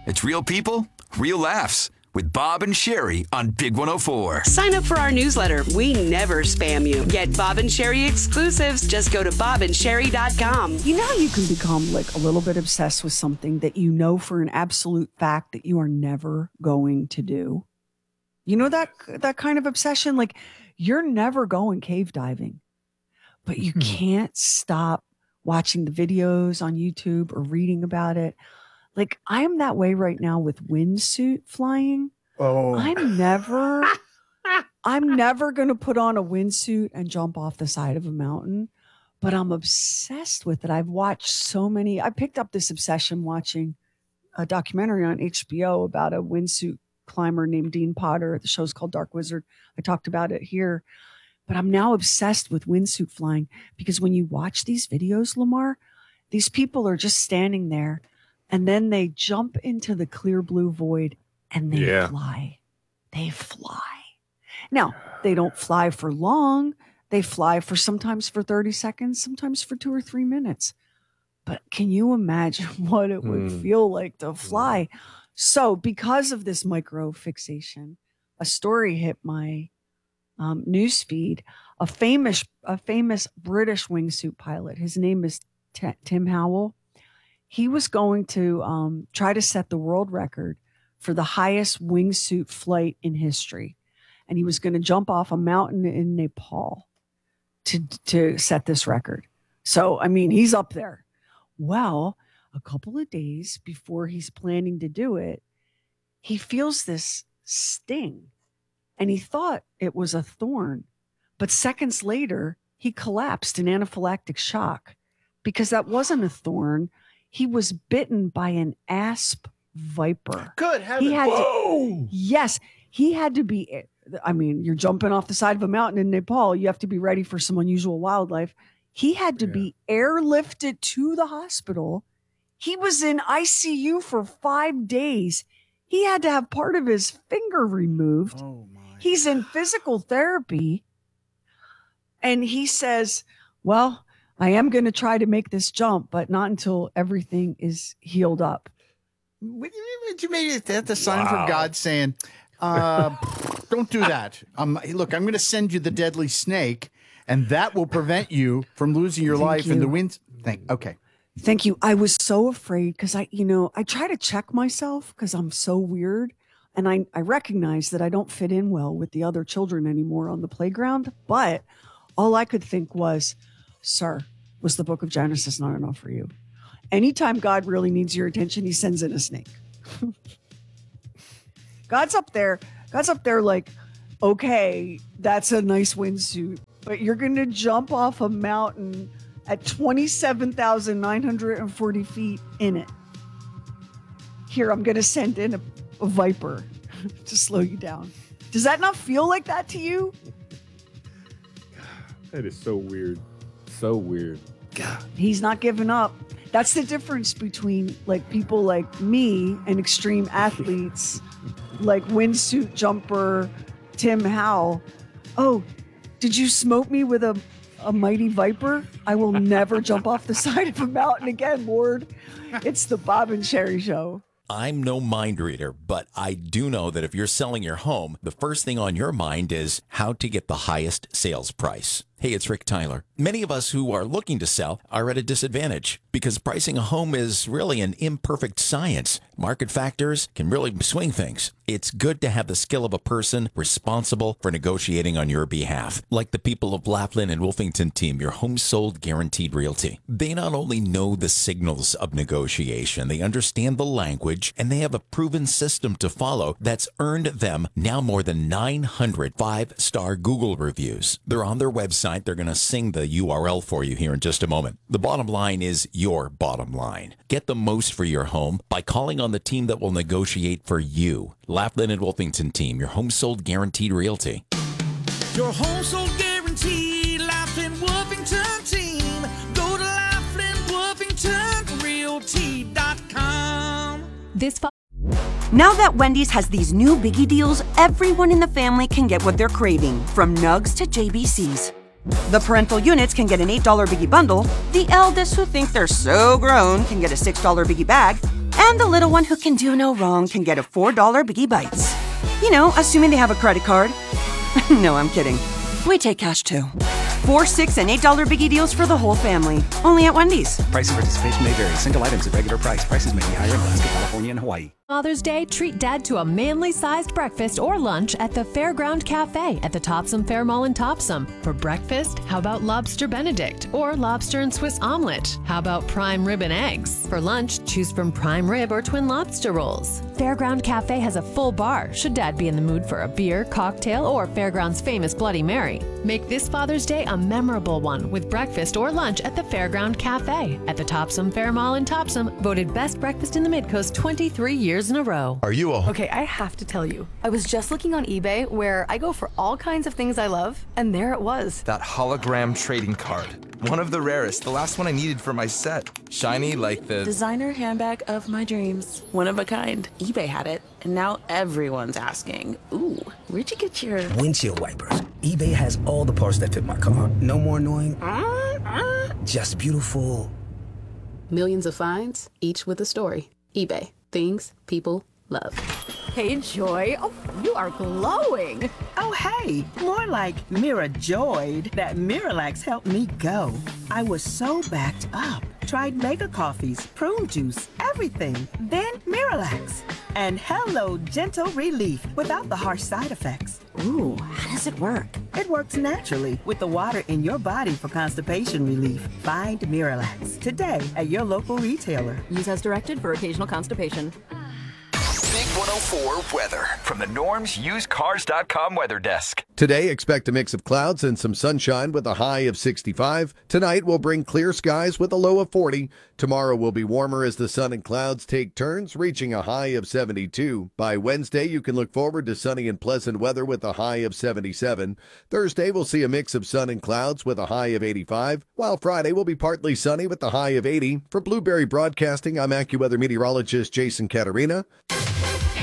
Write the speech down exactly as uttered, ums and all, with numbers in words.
It's real people, real laughs with Bob and Sherry on Big one oh four. Sign up for our newsletter. We never spam you. Get Bob and Sherry exclusives. Just go to bob and sherry dot com. You know how you can become like a little bit obsessed with something that you know for an absolute fact that you are never going to do? You know that that kind of obsession? Like you're never going cave diving, but you can't stop watching the videos on YouTube or reading about it. Like I am that way right now with wingsuit flying. Oh, I'm never, I'm never going to put on a wingsuit and jump off the side of a mountain, but I'm obsessed with it. I've watched so many, I picked up this obsession watching a documentary on H B O about a wingsuit climber named Dean Potter. The show's called Dark Wizard. I talked about it here, but I'm now obsessed with wingsuit flying because when you watch these videos, Lamar, these people are just standing there and then they jump into the clear blue void and they Yeah. fly. They fly. Now, they don't fly for long. They fly for sometimes for thirty seconds, sometimes for two or three minutes. But can you imagine what it would Hmm. feel like to fly? So because of this micro fixation, a story hit my um, news feed. A famous, a famous British wingsuit pilot. His name is T- Tim Howell. He was going to um, try to set the world record for the highest wingsuit flight in history. And he was going to jump off a mountain in Nepal to, to set this record. So, I mean, he's up there. Well, a couple of days before he's planning to do it, he feels this sting. And he thought it was a thorn. But seconds later, he collapsed in anaphylactic shock because that wasn't a thorn. He was bitten by an asp viper. Good heavens. He had Whoa. to, yes, he had to be, I mean, you're jumping off the side of a mountain in Nepal. You have to be ready for some unusual wildlife. He had to Yeah. be airlifted to the hospital. He was in I C U for five days. He had to have part of his finger removed. Oh my. He's in physical therapy. And he says, well, I am going to try to make this jump, but not until everything is healed up. Would you, would you make it that the sign Wow. from God saying, uh, don't do that. Um, look, I'm going to send you the deadly snake, and that will prevent you from losing your Thank life in you. the wind. Thank. Okay. Thank you. I was so afraid because I, you know, I try to check myself because I'm so weird. And I, I recognize that I don't fit in well with the other children anymore on the playground. But all I could think was, sir, was the book of Genesis not enough for you? Anytime God really needs your attention, he sends in a snake. God's up there. God's up there like, okay, that's a nice windsuit, but you're going to jump off a mountain at twenty-seven thousand nine hundred forty feet in it. Here, I'm going to send in a, a viper to slow you down. Does that not feel like that to you? That is so weird. So weird. He's not giving up. That's the difference between like people like me and extreme athletes like windsuit jumper Tim Howell. Oh, did you smoke me with a, a mighty viper? I will never jump off the side of a mountain again, Lord. It's the Bob and Sherry Show. I'm no mind reader, but I do know that if you're selling your home, the first thing on your mind is how to get the highest sales price. Hey, it's Rick Tyler. Many of us who are looking to sell are at a disadvantage because pricing a home is really an imperfect science. Market factors can really swing things. It's good to have the skill of a person responsible for negotiating on your behalf, like the people of Laughlin and Wolfington Team, your home sold guaranteed realty. They not only know the signals of negotiation, they understand the language, and they have a proven system to follow that's earned them now more than nine hundred five-star Google reviews. They're on their website. They're going to sing the U R L for you here in just a moment. The bottom line is your bottom line. Get the most for your home by calling on the team that will negotiate for you. Laughlin and Wolfington Team, your home sold guaranteed realty. Your home sold guaranteed, Laughlin Wolfington Team. Go to Laughlin Wolfington Realty dot com. This fo- Now that Wendy's has these new biggie deals, everyone in the family can get what they're craving, from nugs to J B Cs. The parental units can get an eight dollar biggie bundle. The eldest who think they're so grown can get a six dollar biggie bag. And the little one who can do no wrong can get a four dollar Biggie Bites. You know, assuming they have a credit card. No, I'm kidding. We take cash too. Four, six, and eight dollar Biggie deals for the whole family. Only at Wendy's. Price and participation may vary. Single items at regular price. Prices may be higher in Alaska, California, and Hawaii. Father's Day, treat Dad to a manly-sized breakfast or lunch at the Fairground Cafe at the Topsom Fair Mall in Topsom. For breakfast, how about Lobster Benedict or Lobster and Swiss Omelet? How about Prime Rib and Eggs? For lunch, choose from Prime Rib or Twin Lobster Rolls. Fairground Cafe has a full bar, should Dad be in the mood for a beer, cocktail, or Fairground's famous Bloody Mary. Make this Father's Day a memorable one with breakfast or lunch at the Fairground Cafe at the Topsom Fair Mall in Topsom, voted best breakfast in the Midcoast twenty-three years in a row. Are you a... Okay, I have to tell you. I was just looking on eBay where I go for all kinds of things I love, and there it was. That hologram trading card. One of the rarest. The last one I needed for my set. Shiny like the... Designer handbag of my dreams. One of a kind. eBay had it, and now everyone's asking, ooh, where'd you get your... Windshield wipers. eBay has all the parts that fit my car. No more annoying... Just beautiful. Millions of finds, each with a story. eBay. Things people love. Hey, Joy. Oh, you are glowing. Oh, hey. More like Mira joyed that Miralax helped me go. I was so backed up. Tried mega coffees, prune juice, everything. Then Miralax. And hello, gentle relief without the harsh side effects. Ooh, how does it work? It works naturally with the water in your body for constipation relief. Find Miralax today at your local retailer. Use as directed for occasional constipation. Big one oh four weather from the Norms Used Cars dot com weather desk. Today, expect a mix of clouds and some sunshine with a high of sixty-five. Tonight will bring clear skies with a low of forty. Tomorrow will be warmer as the sun and clouds take turns, reaching a high of seventy-two. By Wednesday, you can look forward to sunny and pleasant weather with a high of seventy-seven. Thursday, we'll see a mix of sun and clouds with a high of eighty-five, while Friday will be partly sunny with a high of eighty. For Blueberry Broadcasting, I'm AccuWeather meteorologist Jason Caterina.